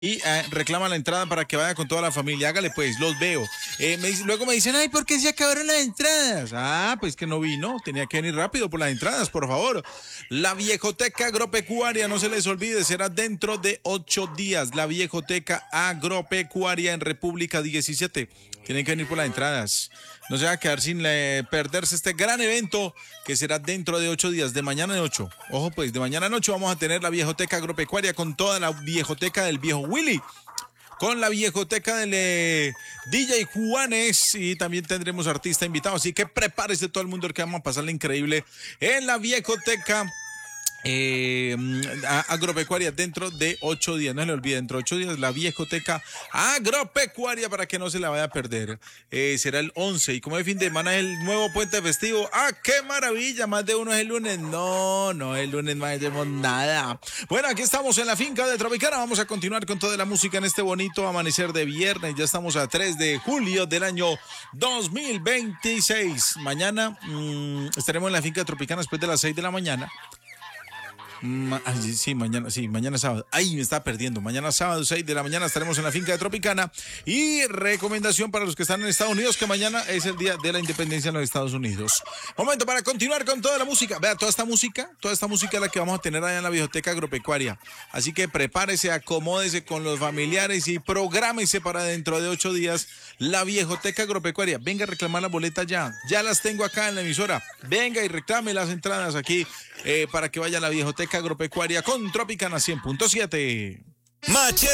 y reclama la entrada para que vaya con toda la familia. Hágale pues, los veo. Luego me dicen, ay, ¿por qué se acabaron las entradas? Ah, pues que no vino, tenía que venir rápido por las entradas, por favor. La Viejoteca Agropecuaria, no se les olvide, será dentro de 8 días. La Viejoteca Agropecuaria en República 17. Tienen que venir por las entradas. No se va a quedar sin perderse este gran evento que será dentro de 8 días, de mañana en 8. Ojo pues, de mañana en 8 vamos a tener la Viejoteca Agropecuaria con toda la Viejoteca del Viejo Willy, con la Viejoteca del DJ Juanes, y también tendremos artista invitado, así que prepárese todo el mundo que vamos a pasarle increíble en la Viejoteca Agropecuaria dentro de 8 días. No se le olvide, dentro de 8 días la Viejoteca Agropecuaria para que no se la vaya a perder. Será el 11 y como de fin de semana es el nuevo puente festivo. ¡Ah, qué maravilla! Más de uno es el lunes. No, el lunes no hacemos nada. Bueno, aquí estamos en la finca de Tropicana. Vamos a continuar con toda la música en este bonito amanecer de viernes. Ya estamos a 3 de julio del año 2026. Mañana estaremos en la finca de Tropicana después de las 6 de la mañana. Mañana sábado. Ay, me estaba perdiendo. Mañana sábado, 6 de la mañana, estaremos en la finca de Tropicana. Y recomendación para los que están en Estados Unidos, que mañana es el día de la independencia en los Estados Unidos. Momento para continuar con toda la música. Vea, toda esta música es la que vamos a tener allá en la Viejoteca Agropecuaria. Así que prepárese, acomódese con los familiares y prográmese para dentro de 8 días la Viejoteca Agropecuaria. Venga a reclamar la boleta ya. Ya las tengo acá en la emisora. Venga y reclame las entradas aquí para que vaya a la Viejoteca Agropecuaria con Tropicana 100.7.